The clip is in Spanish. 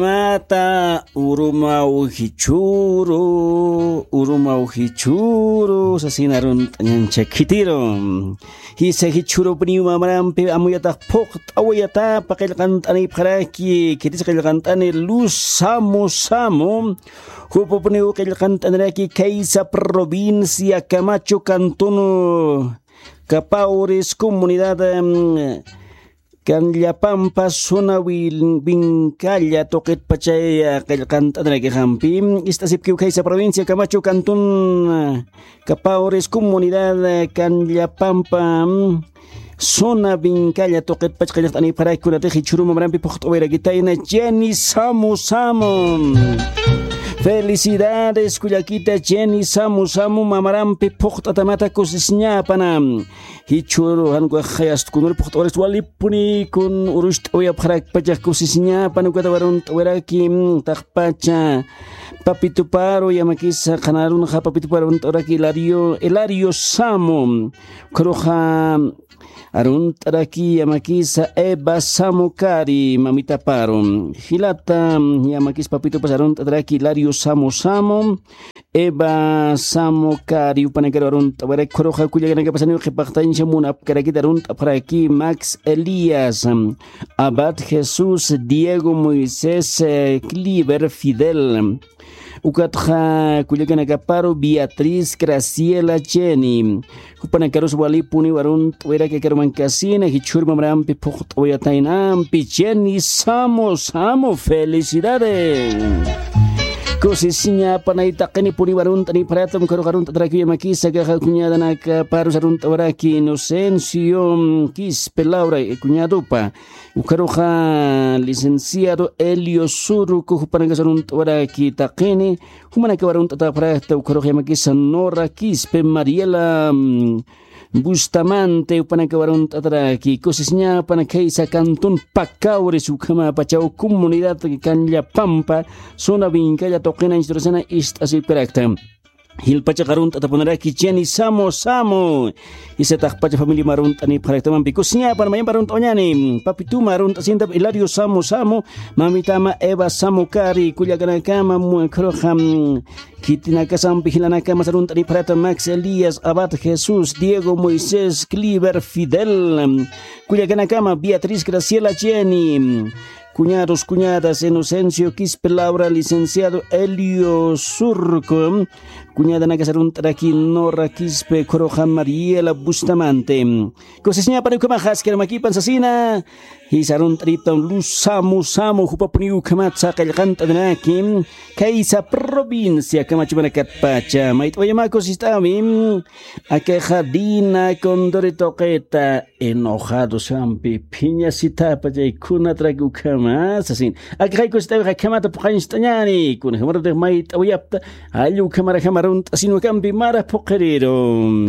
Mata urumau hichuru sasinaron tanyancha kitiro hisa hichuru prima marampe amuyata pokt awayata pakilkantani paraki kitis kilkantani luz samo hupo puniu kilkantanaki kaisa provincia Camacho Cantono Capaures comunidad Canllapampa zona Vincalla toquet pachaya calcantadra que jampi esta sipkiu kaisa provincia Camacho Cantón Capaures comunidad Canllapampa zona Vincalla toquet pachaya tani para curate hichuruma marampi pochtowera gitaina Jenny Samo Felicidades Cuyaquita Jenny Samu mamarampi pochtatamata cosisñapana hichuru hangu khayast kunul pochtores walipuni kun urust oya pharak pajak cosisñapana katawarun weraki takpacha Papito Paro yamakisa kanarun ha Papito Paro oraki Elario Samu kroha Arun taraki yamakisa Eba Samukari mamita Paro hilata yamakis Papito pasarun taraki Lario Samo Eba Samukari upanagaro arun tabarek koroja kuyagana que pasan que pactan shamun apkaraki darun aparaki Max Elías Abad Jesús Diego Moisés Cliver Fidel Ukatja kuyagana kaparo Beatriz Graciela Jenny upanagaros wali puni warun tuera que kerman casina hichur mamram pi pocht oyatainam pi Jenny Samo felicidades Cosisnya panay takani puni warun tani paratam karukarun tatraki makisa gaha kunyada nak parus arun tawaraki Inocencio Quispe Laura kunyado pa ukaruha licenciado Elio Suru kuhupanagasan tawaraki takini humanaka warun tataparata ukaruha makisa Nora Quispe Mariela Bustamante upanakawarun tataraki cosisnya panakaisa Cantón Pacaure sukama pachau comunidad Canllapampa zona Vincalla toqena instrucena así perakta Hilpacha karun tatapunaraki Jenny Samo isa takpacha family marun tani paraktaman pikusnya panamayan parun tonyani Papitu marun tasinta Ilario Samo mamitama Eva Samukari kulyagana kama muakroham kitina kasam pihilana kama sarun tani parata Max Elías Abad Jesús Diego Moisés Cliver Fidel kulyagana kama Beatriz Graciela Jenny cuñados, cuñadas, Inocencio Quispe Laura, licenciado Elio Surco, cuñada Nagasarun Taraki, Nora Quispe, Coroja Mariela Bustamante. Cosisnya para Ukamajas, Keramaki Pansasina, Hisarun Trita, Luz Samu, Hupapuniu Kamatsa, Kalkantanaki, Kaisa Provincia, Kamachumanakat Pacha, Mait Oyamako Sistami, Akejadina, Condore Toqueta, enojado Sampi, Piña Sitapa, Kuna Tragukam. Así, aquí hay cosas que camata por instañani, con el de mait oyapta, ayu camara camarón, así no cambi mara poquerero.